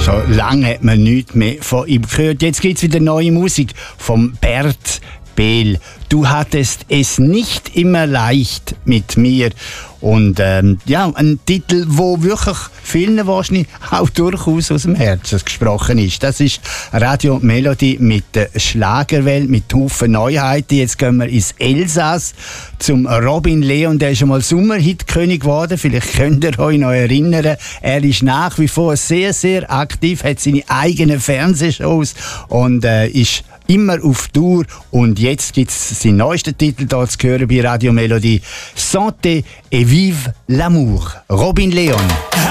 Schon lange hat man nichts mehr von ihm gehört. Jetzt gibt es wieder neue Musik vom Bert Behl. Du hattest es nicht immer leicht mit mir. Und ja, ein Titel, wo wirklich vielen wahrscheinlich auch durchaus aus dem Herzen gesprochen ist. Das ist Radio Melody mit der Schlagerwelt, mit Haufen Neuheiten. Jetzt gehen wir ins Elsass zum Robin Leon. Der ist schon mal Sommerhit-König geworden. Vielleicht könnt ihr euch noch erinnern. Er ist nach wie vor sehr, sehr aktiv, hat seine eigenen Fernsehshows und ist immer auf Tour. Und jetzt gibt es seinen neuesten Titel hier zu hören bei Radio Melody. Santé et vive l'amour. Robin Leon.